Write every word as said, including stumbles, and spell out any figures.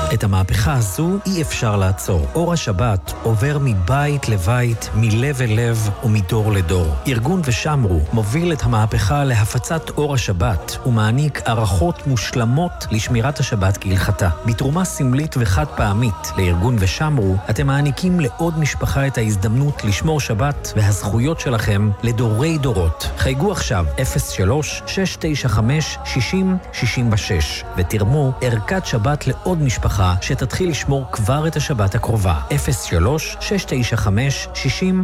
את המהפכה הזו אי אפשר לעצור. אור השבת עובר מבית לבית, מלב אל לב ומדור לדור. ארגון ושמרו מוביל את המהפכה להפצת אור השבת ומעניק ערכות מושלמות לשמירת השבת כהלכתה. בתרומה סמלית וחד פעמית לארגון ושמרו, אתם מעניקים לעוד משפחה את ההזדמנות לשמור שבת והזכויות שלכם לדורי דורות. חייגו עכשיו אפס שלוש שש תשע חמש שש אפס שש שש ותרמו ערכת שבת לעוד משפחה שתתחיל לשמור כבר את השבת הקרובה. אפס שלוש שש תשע חמש שש